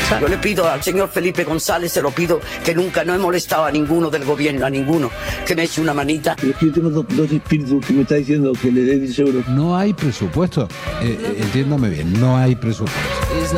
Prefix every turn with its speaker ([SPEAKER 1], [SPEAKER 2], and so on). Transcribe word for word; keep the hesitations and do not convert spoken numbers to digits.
[SPEAKER 1] Yo le pido al señor Felipe González, se lo pido, que nunca no he molestado a ninguno del gobierno, a ninguno, que me eche una manita.
[SPEAKER 2] Pero es que yo tengo dos, dos espíritus que me está diciendo que le dé diez euros.
[SPEAKER 3] No hay presupuesto. Eh, eh, entiéndame bien, no hay presupuesto.